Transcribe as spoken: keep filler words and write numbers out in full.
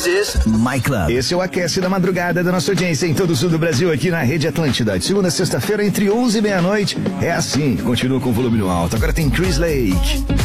This is My Club. Esse é o Aquece da Madrugada da nossa audiência em todo o sul do Brasil, aqui na Rede Atlântida. De segunda a sexta-feira, entre onze e meia-noite. É assim, continua com o volume no alto. Agora tem Chris Lake.